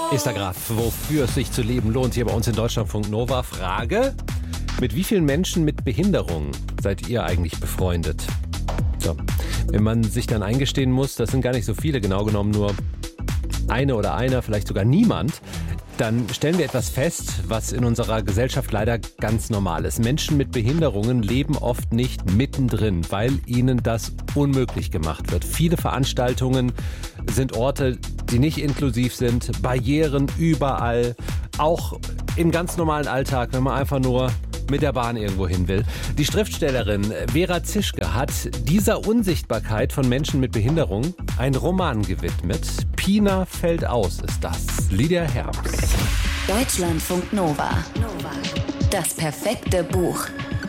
Esther Graf, wofür es sich zu leben lohnt, hier bei uns in Deutschlandfunk Nova. Frage: Mit wie vielen Menschen mit Behinderungen seid ihr eigentlich befreundet? So. Wenn man sich dann eingestehen muss, das sind gar nicht so viele, genau genommen nur eine oder einer, vielleicht sogar niemand, dann stellen wir etwas fest, was in unserer Gesellschaft leider ganz normal ist. Menschen mit Behinderungen leben oft nicht mittendrin, weil ihnen das unmöglich gemacht wird. Viele Veranstaltungen sind Orte, die nicht inklusiv sind, Barrieren überall, auch im ganz normalen Alltag, wenn man einfach nur mit der Bahn irgendwo hin will. Die Schriftstellerin Vera Zischke hat dieser Unsichtbarkeit von Menschen mit Behinderung einen Roman gewidmet. Pina fällt aus ist das. Lydia Herbst. Deutschlandfunk Nova. Das perfekte Buch.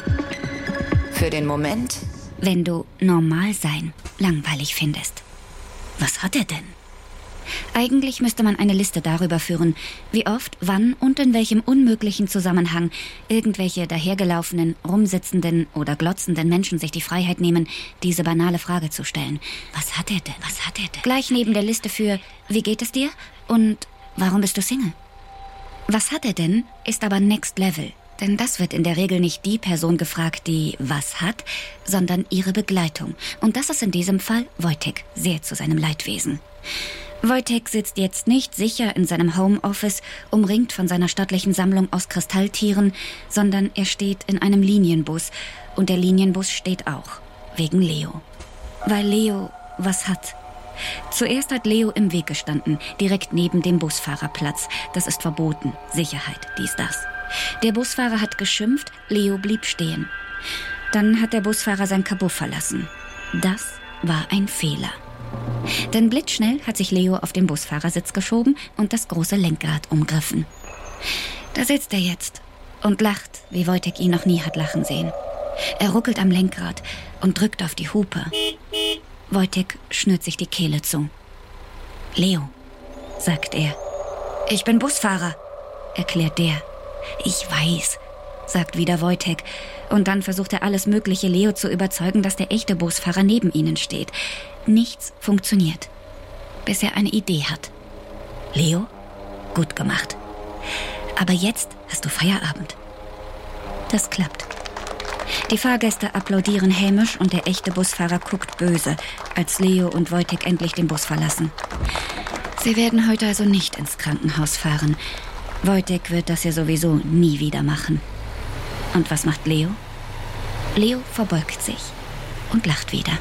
Für den Moment, wenn du normal sein langweilig findest. Was hat er denn? Eigentlich müsste man eine Liste darüber führen, wie oft, wann und in welchem unmöglichen Zusammenhang irgendwelche dahergelaufenen, rumsitzenden oder glotzenden Menschen sich die Freiheit nehmen, diese banale Frage zu stellen. Was hat er denn? Was hat er denn? Gleich neben der Liste für wie geht es dir und warum bist du Single? Was hat er denn ist aber Next Level. Denn das wird in der Regel nicht die Person gefragt, die was hat, sondern ihre Begleitung. Und das ist in diesem Fall Wojtek, sehr zu seinem Leidwesen. Wojtek sitzt jetzt nicht sicher in seinem Homeoffice, umringt von seiner stattlichen Sammlung aus Kristalltieren, sondern er steht in einem Linienbus. Und der Linienbus steht auch. Wegen Leo. Weil Leo was hat. Zuerst hat Leo im Weg gestanden, direkt neben dem Busfahrerplatz. Das ist verboten. Sicherheit, dies, das. Der Busfahrer hat geschimpft, Leo blieb stehen. Dann hat der Busfahrer sein Kabuff verlassen. Das war ein Fehler. Denn blitzschnell hat sich Leo auf den Busfahrersitz geschoben und das große Lenkrad umgriffen. Da sitzt er jetzt und lacht, wie Wojtek ihn noch nie hat lachen sehen. Er ruckelt am Lenkrad und drückt auf die Hupe. Wojtek schnürt sich die Kehle zu. Leo, sagt er. Ich bin Busfahrer, erklärt der. Ich weiß, sagt wieder Wojtek. Und dann versucht er alles Mögliche, Leo zu überzeugen, dass der echte Busfahrer neben ihnen steht. Nichts funktioniert, bis er eine Idee hat. Leo, gut gemacht. Aber jetzt hast du Feierabend. Das klappt. Die Fahrgäste applaudieren hämisch und der echte Busfahrer guckt böse, als Leo und Wojtek endlich den Bus verlassen. Sie werden heute also nicht ins Krankenhaus fahren. Wojtek wird das ja sowieso nie wieder machen. Und was macht Leo? Leo verbeugt sich und lacht wieder.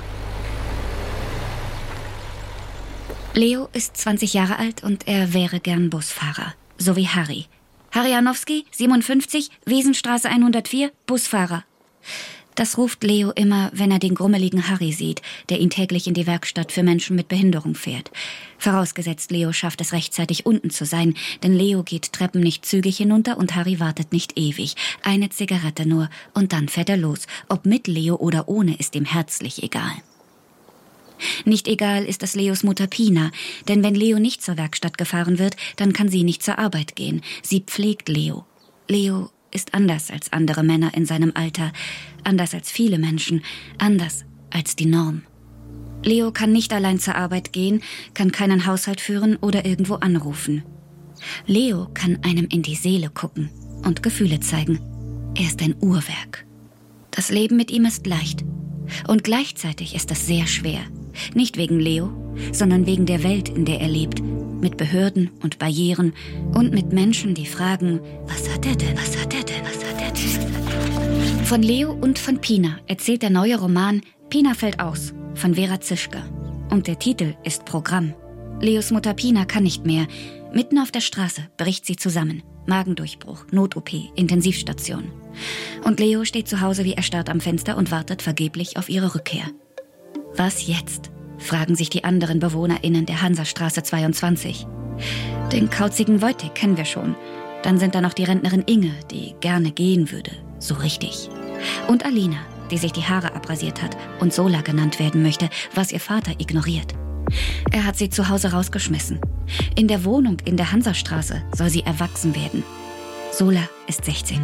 Leo ist 20 Jahre alt und er wäre gern Busfahrer. So wie Harry. Harry Janowski, 57, Wiesenstraße 104, Busfahrer. Das ruft Leo immer, wenn er den grummeligen Harry sieht, der ihn täglich in die Werkstatt für Menschen mit Behinderung fährt. Vorausgesetzt, Leo schafft es rechtzeitig unten zu sein, denn Leo geht Treppen nicht zügig hinunter und Harry wartet nicht ewig. Eine Zigarette nur und dann fährt er los. Ob mit Leo oder ohne, ist ihm herzlich egal. Nicht egal ist es Leos Mutter Pina, denn wenn Leo nicht zur Werkstatt gefahren wird, dann kann sie nicht zur Arbeit gehen. Sie pflegt Leo. Leo ist anders als andere Männer in seinem Alter, anders als viele Menschen, anders als die Norm. Leo kann nicht allein zur Arbeit gehen, kann keinen Haushalt führen oder irgendwo anrufen. Leo kann einem in die Seele gucken und Gefühle zeigen. Er ist ein Uhrwerk. Das Leben mit ihm ist leicht. Und gleichzeitig ist es sehr schwer. Nicht wegen Leo, sondern wegen der Welt, in der er lebt. Mit Behörden und Barrieren und mit Menschen, die fragen, was hat er denn, was hat er denn, was hat er denn? Von Leo und von Pina erzählt der neue Roman Pina fällt aus von Vera Zischke. Und der Titel ist Programm. Leos Mutter Pina kann nicht mehr. Mitten auf der Straße bricht sie zusammen. Magendurchbruch, Not-OP, Intensivstation. Und Leo steht zu Hause wie erstarrt am Fenster und wartet vergeblich auf ihre Rückkehr. Was jetzt? Fragen sich die anderen BewohnerInnen der Hansastraße 22. Den kauzigen Wojtek kennen wir schon. Dann sind da noch die Rentnerin Inge, die gerne gehen würde. So richtig. Und Alina, die sich die Haare abrasiert hat und Sola genannt werden möchte, was ihr Vater ignoriert. Er hat sie zu Hause rausgeschmissen. In der Wohnung in der Hansastraße soll sie erwachsen werden. Sola ist 16.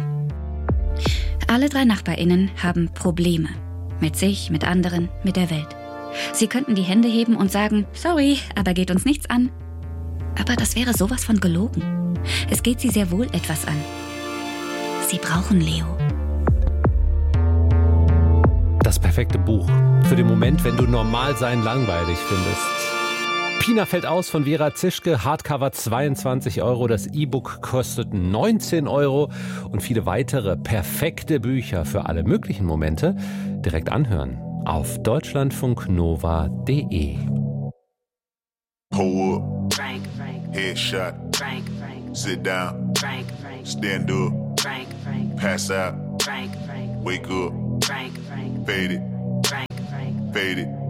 Alle 3 NachbarInnen haben Probleme. Mit sich, mit anderen, mit der Welt. Sie könnten die Hände heben und sagen, sorry, aber geht uns nichts an. Aber das wäre sowas von gelogen. Es geht sie sehr wohl etwas an. Sie brauchen Leo. Das perfekte Buch für den Moment, wenn du Normalsein langweilig findest. Pina fällt aus von Vera Zischke, Hardcover 22 €, das E-Book kostet 19 € und viele weitere perfekte Bücher für alle möglichen Momente direkt anhören auf deutschlandfunknova.de. Pull up, headshot, sit down, stand up, pass out, wake up, fade it,